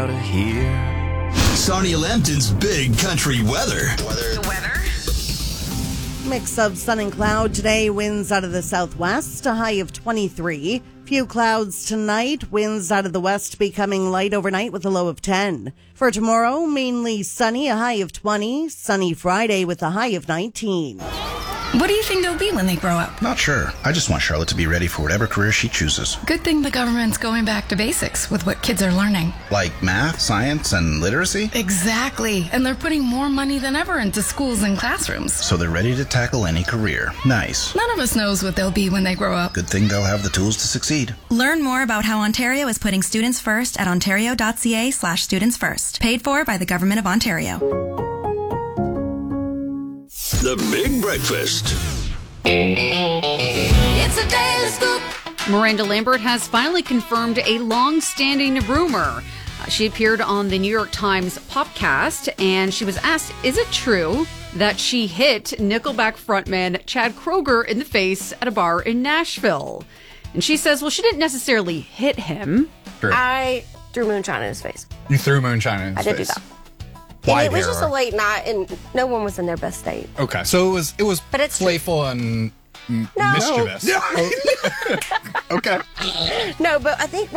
Here. Sonia Lambton's Big Country Weather. The weather? Mix of sun and cloud today, winds out of the southwest, a high of 23. Few clouds tonight, winds out of the west becoming light overnight with a low of 10. For tomorrow, mainly sunny, a high of 20. Sunny Friday with a high of 19. What do you think they'll be when they grow up? Not sure. I just want Charlotte to be ready for whatever career she chooses. Good thing the government's going back to basics with what kids are learning. Like math, science, and literacy? Exactly. And they're putting more money than ever into schools and classrooms. So they're ready to tackle any career. Nice. None of us knows what they'll be when they grow up. Good thing they'll have the tools to succeed. Learn more about how Ontario is putting students first at ontario.ca/students first. Paid for by the Government of Ontario. The Big Breakfast. It's a daily scoop. Miranda Lambert has finally confirmed a long-standing rumor. She appeared on the New York Times Popcast, and she was asked, is it true that she hit Nickelback frontman Chad Kroeger in the face at a bar in Nashville? And she says, well, she didn't necessarily hit him. Sure. I threw moonshine in his face. You threw moonshine in his face. I did do that. Why And it was just a late night, and no one was in their best state. Okay, so it was But it's playful and mischievous. Okay. No, but I think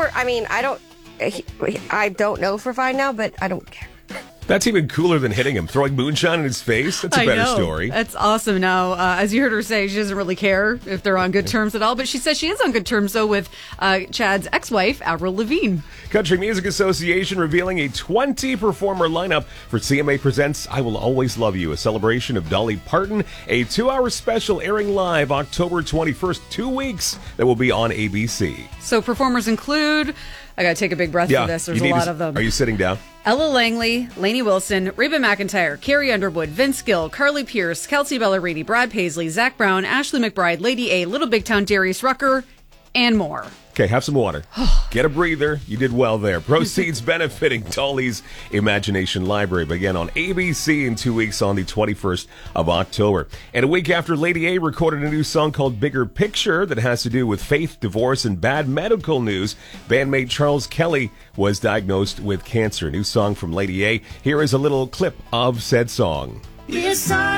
I don't know for fine now, but I don't care. That's even cooler than hitting him. Throwing moonshine in his face? That's a better story. That's awesome. Now, as you heard her say, she doesn't really care if they're on good terms at all, but she says she is on good terms, though, with Chad's ex-wife, Avril Lavigne. Country Music Association revealing a 20-performer lineup for CMA Presents I Will Always Love You, a celebration of Dolly Parton, a 2-hour special airing live October 21st, 2 weeks, that will be on ABC. So performers include, I got to take a big breath for this, there's a lot of them. Are you sitting down? Ella Langley, Lainey Wilson, Reba McEntire, Carrie Underwood, Vince Gill, Carly Pierce, Kelsey Ballerini, Brad Paisley, Zach Brown, Ashley McBride, Lady A, Little Big Town Darius Rucker, and more. Okay, have some water. Get a breather. You did well there. Proceeds benefiting Dolly's Imagination Library begin on ABC in 2 weeks on the 21st of October. And a week after Lady A recorded a new song called Bigger Picture that has to do with faith, divorce, and bad medical news, bandmate Charles Kelly was diagnosed with cancer. New song from Lady A. Here is a little clip of said song.